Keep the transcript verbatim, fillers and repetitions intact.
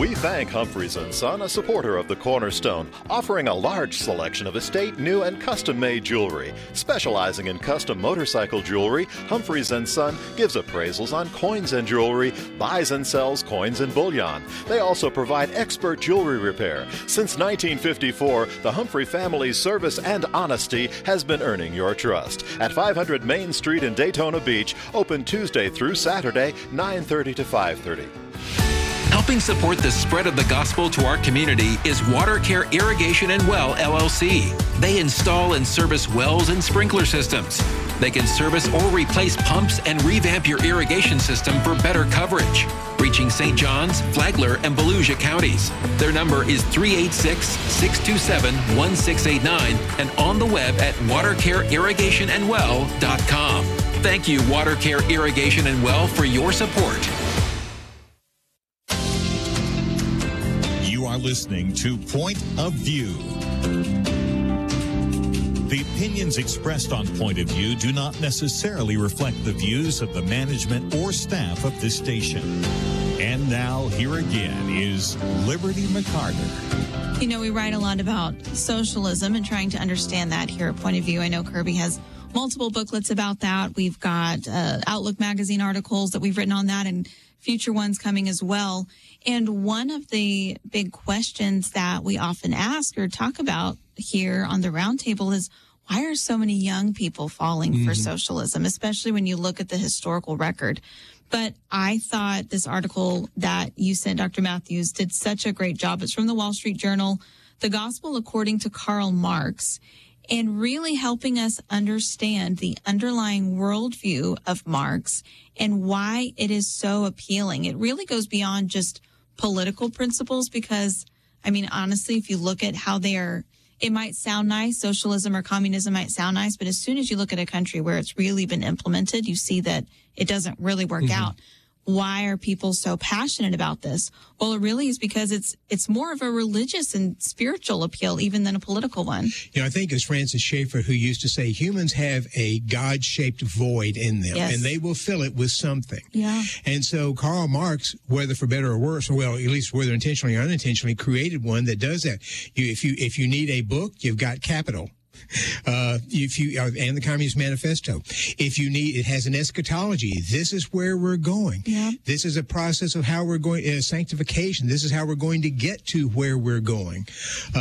We thank Humphreys and Son, a supporter of the Cornerstone, offering a large selection of estate, new, and custom-made jewelry. Specializing in custom motorcycle jewelry, Humphreys and Son gives appraisals on coins and jewelry, buys and sells coins and bullion. They also provide expert jewelry repair. Since nineteen fifty-four, the Humphrey family's service and honesty has been earning your trust. At five hundred Main Street in Daytona Beach, open Tuesday through Saturday, nine thirty to five thirty. Helping support the spread of the gospel to our community is WaterCare Irrigation and Well, L L C. They install and service wells and sprinkler systems. They can service or replace pumps and revamp your irrigation system for better coverage. Reaching Saint Johns, Flagler, and Volusia counties. Their number is three eight six, six two seven, one six eight nine and on the web at water care irrigation and well dot com. Thank you, WaterCare Irrigation and Well, for your support. You are listening to Point of View. The opinions expressed on Point of View do not necessarily reflect the views of the management or staff of this station. And now, here again is Liberty McCarter. You know, we write a lot about socialism and trying to understand that here at Point of View. I know Kirby has multiple booklets about that. We've got uh, Outlook magazine articles that we've written on that and future ones coming as well. And one of the big questions that we often ask or talk about here on the roundtable is, why are so many young people falling mm-hmm. for socialism, especially when you look at the historical record? But I thought this article that you sent, Doctor Matthews, did such a great job. It's from the Wall Street Journal, The Gospel According to Karl Marx, and really helping us understand the underlying worldview of Marx and why it is so appealing. It really goes beyond just political principles because, I mean, honestly, if you look at how they are, it might sound nice, socialism or communism might sound nice, but as soon as you look at a country where it's really been implemented, you see that it doesn't really work mm-hmm. out. Why are people so passionate about this? Well, it really is because it's it's more of a religious and spiritual appeal even than a political one. You know, I think it's Francis Schaeffer who used to say humans have a God-shaped void in them, yes. and they will fill it with something. Yeah. And so Karl Marx, whether for better or worse, or well, at least whether intentionally or unintentionally, created one that does that. You, if you if you need a book, you've got Capital. Uh, if you uh, and the Communist Manifesto. If you need, it has an eschatology. This is where we're going. Yeah. This is a process of how we're going. Uh, sanctification. This is how we're going to get to where we're going. Uh,